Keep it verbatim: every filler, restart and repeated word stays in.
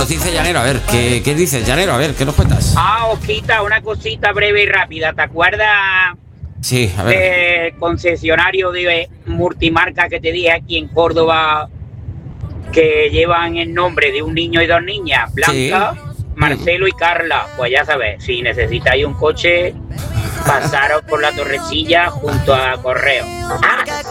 nos dice Llanero. A ver, ¿qué, qué dices, Llanero? A ver, ¿qué nos cuentas? Ah, Osquita, una cosita breve y rápida. ¿Te acuerdas Sí, a ver. del concesionario de multimarca que te dije aquí en Córdoba, que llevan el nombre de un niño y dos niñas? Blanca, Sí. Marcelo y Carla. Pues ya sabes, si necesitáis un coche, pasaros por la Torrecilla junto a Correo.